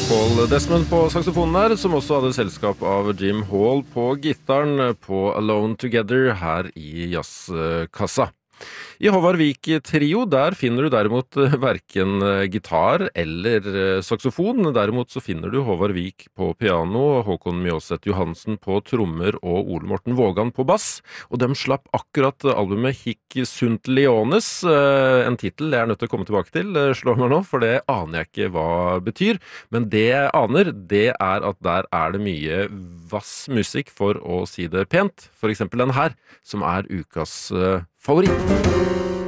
Paul Desmond på saksofonen her, som også hadde selskap av Jim Hall på gitaren på Alone Together her i jazzkassa. I Håvard Vik Trio, der finner du derimot hverken gitar eller saksofon. Derimot så finner du Håvard Vik på piano, Håkon Mjåseth Johansen på trommer og Ole Morten Vågan på bass. Og de slapp akkurat albumet Hic Sunt Leones, en titel jeg nødt til å komme tilbake til, slår meg nå, for det aner jeg ikke hva betyr. Men det jeg aner, det at der det mye vass musikk, for å si det pent. For eksempel den her, som ukas favoritt.